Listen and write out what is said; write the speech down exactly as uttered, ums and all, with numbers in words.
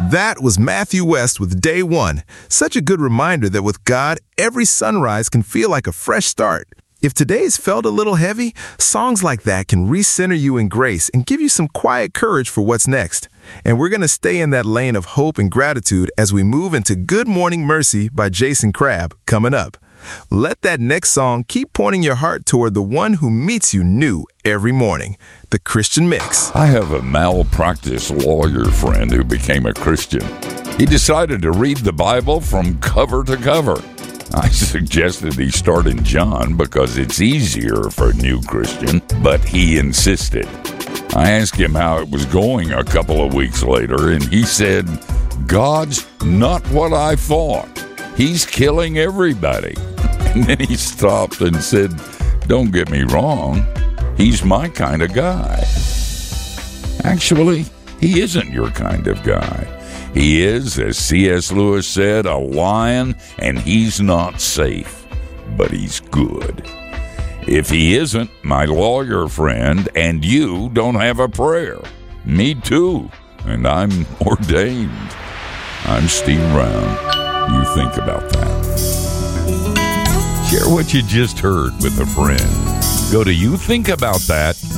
That was Matthew West with Day One. Such a good reminder that with God, every sunrise can feel like a fresh start. If today's felt a little heavy, songs like that can recenter you in grace and give you some quiet courage for what's next. And we're going to stay in that lane of hope and gratitude as we move into Good Morning Mercy by Jason Crabb coming up. Let that next song keep pointing your heart toward the one who meets you new every morning, the Christian Mix. I have a malpractice lawyer friend who became a Christian. He decided to read the Bible from cover to cover. I suggested he start in John because it's easier for a new Christian, but he insisted. I asked him how it was going a couple of weeks later, and he said, "God's not what I thought. He's killing everybody." And then he stopped and said, "Don't get me wrong, he's my kind of guy." Actually, he isn't your kind of guy. He is, as C S Lewis said, a lion, and he's not safe, but he's good. If he isn't, my lawyer friend and you don't have a prayer. Me too, and I'm ordained. I'm Steve Brown. You think about that. Share what you just heard with a friend. Go to you think about that